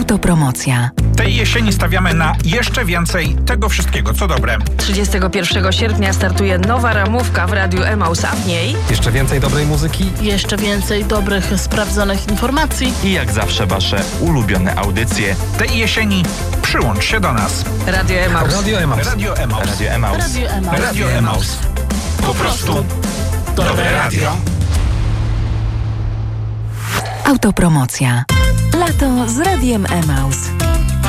Autopromocja. Tej jesieni stawiamy na jeszcze więcej tego wszystkiego, co dobre. 31 sierpnia startuje nowa ramówka w Radiu Emaus, a w niej jeszcze więcej dobrej muzyki, jeszcze więcej dobrych, sprawdzonych informacji i jak zawsze wasze ulubione audycje. Tej jesieni przyłącz się do nas. Radio Emaus. Radio Emaus. Radio Emaus. Radio Emaus. Radio Emaus. Radio Emaus. Po prostu dobre radio. Autopromocja. Lato z Radiem Emaus.